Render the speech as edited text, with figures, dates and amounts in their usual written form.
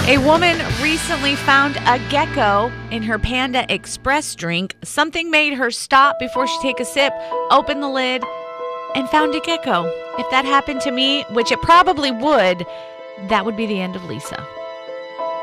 A woman recently found a gecko in her Panda Express drink. Something made her stop before she take a sip, open the lid, and found a gecko. If that happened to me, which it probably would, that would be the end of Lisa.